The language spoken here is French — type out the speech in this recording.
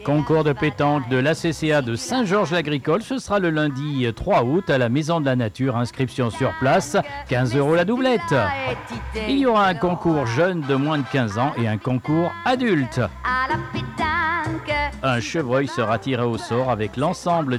Concours de pétanque de l'ACCA de Saint-Georges-l'Agricole, ce sera le lundi 3 août à la Maison de la Nature. Inscription sur place, 15 € la doublette. Il y aura un concours jeune de moins de 15 ans et un concours adulte. Un chevreuil sera tiré au sort avec l'ensemble